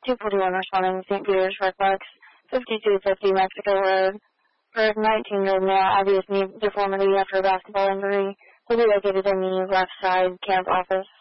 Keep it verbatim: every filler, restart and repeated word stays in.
two forty-one responding Saint Peter's Reflex, fifty-two fifty Mexico Road. For nineteen-year-old male, obvious knee deformity after a basketball injury, will be located in the left side camp office.